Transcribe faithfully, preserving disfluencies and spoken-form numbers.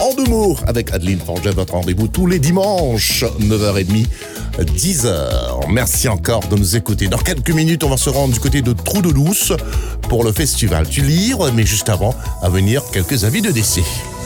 En deux mots, avec Adeline Forget, votre rendez-vous tous les dimanches, neuf heures trente, dix heures. Merci encore de nous écouter. Dans quelques minutes, on va se rendre du côté de Trou-de-Douce pour le festival du livre, mais juste avant, à venir, quelques avis de décès.